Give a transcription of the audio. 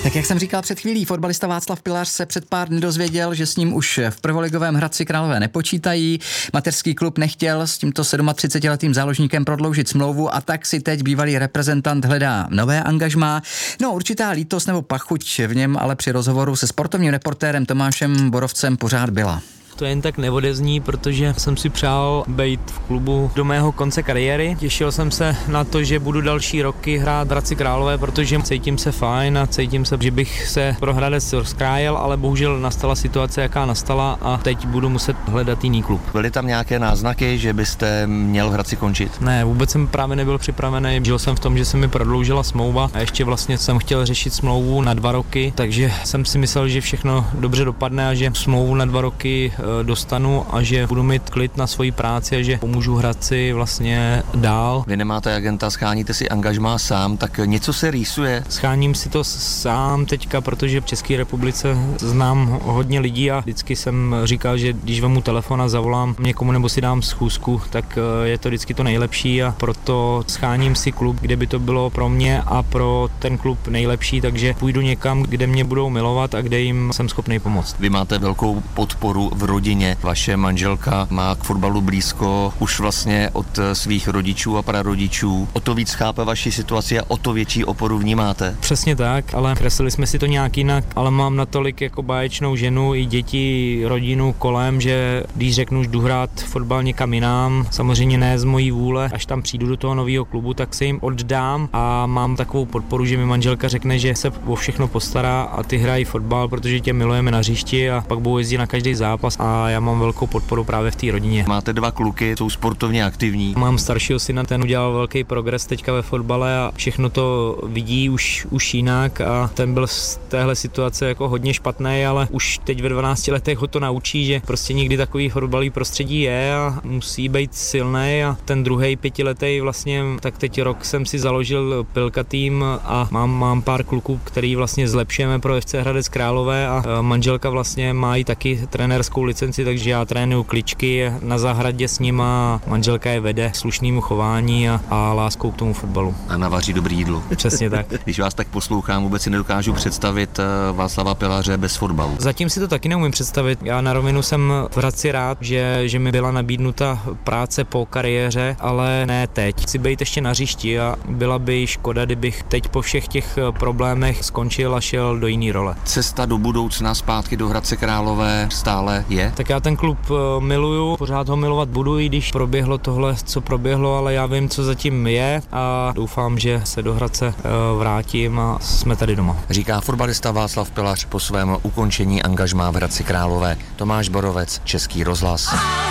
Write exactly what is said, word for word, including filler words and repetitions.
Tak jak jsem říkal před chvílí, fotbalista Václav Pilař se před pár dny dozvěděl, že s ním už v prvoligovém Hradci Králové nepočítají. Mateřský klub nechtěl s tímto třicetisedmiletým záložníkem prodloužit smlouvu a tak si teď bývalý reprezentant hledá nové angažmá. No, určitá lítost nebo pachuť v něm ale při rozhovoru se sportovním reportérem Tomášem Borovcem pořád byla. To jen tak neodezní, protože jsem si přál být v klubu do mého konce kariéry. Těšil jsem se na to, že budu další roky hrát v Hradci Králové, protože cítím se fajn a cítím se, že bych se pro Hradec rozkrájel, ale bohužel nastala situace, jaká nastala a teď budu muset hledat jiný klub. Byly tam nějaké náznaky, že byste měl v Hradci končit? Ne, vůbec jsem právě nebyl připravený. Žil jsem v tom, že se mi prodloužila smlouva a ještě vlastně jsem chtěl řešit smlouvu na dva roky, takže jsem si myslel, že všechno dobře dopadne a že smlouvu na dva roky dostanu a že budu mít klid na svoji práci a že pomůžu Hradci vlastně dál. Vy nemáte agenta, scháníte si angažmá sám, tak něco se rýsuje? Scháním si to sám teďka, protože v České republice znám hodně lidí a vždycky jsem říkal, že když vemu telefon a zavolám někomu nebo si dám schůzku, tak je to vždycky to nejlepší a proto scháním si klub, kde by to bylo pro mě a pro ten klub nejlepší, takže půjdu někam, kde mě budou milovat a kde jim jsem schopný pomoct. Vy máte velkou podporu v rodině. Vaše manželka má k fotbalu blízko už vlastně od svých rodičů a prarodičů. O to víc chápe vaši situaci a o to větší oporu vnímáte. Přesně tak, ale kreslili jsme si to nějak jinak, ale mám natolik jako báječnou ženu i děti, rodinu kolem, že když řeknu, že jdu hrát fotbal někam jinam, samozřejmě ne z mojí vůle, až tam přijdu do toho nového klubu, tak se jim oddám a mám takovou podporu, že mi manželka řekne, že se o všechno postará a ty hrají fotbal, protože tě milujeme na hřišti a pak budou jezdit na každý zápas a já mám velkou podporu právě v té rodině. Máte dva kluky, jsou sportovně aktivní. Mám staršího syna, ten udělal velký progres teďka ve fotbale a všechno to vidí už, už jinak a ten byl z téhle situace jako hodně špatný, ale už teď ve dvanácti letech ho to naučí, že prostě někdy takový fotbalový prostředí je a musí být silný a ten druhý pětiletý vlastně, tak teď rok jsem si založil Pilka tým a mám, mám pár kluků, který vlastně zlepšujeme pro F C Hradec Králové a manželka vlastně má i taky trenérskou licenci, takže já trénuju kličky na zahradě s nima, manželka je vede slušnému chování a, a láskou k tomu fotbalu. A navaří dobrý jídlo. Přesně tak. Když vás tak poslouchám, vůbec si nedokážu představit Václava Pilaře bez fotbalu. Zatím si to taky neumím představit. Já na rovinu jsem v Hradci rád, že, že mi byla nabídnuta práce po kariéře, ale ne teď. Chci být ještě na hřišti a byla by škoda, kdybych teď po všech těch problémech skončil a šel do jiné role. Cesta do budoucna zpátky do Hradce Králové stále je? Tak já ten klub miluju, pořád ho milovat budu, i když proběhlo tohle, co proběhlo, ale já vím, co zatím je a doufám, že se do Hradce vrátím a jsme tady doma. Říká fotbalista Václav Pilař po svém ukončení angažmá v Hradci Králové. Tomáš Borovec, Český rozhlas.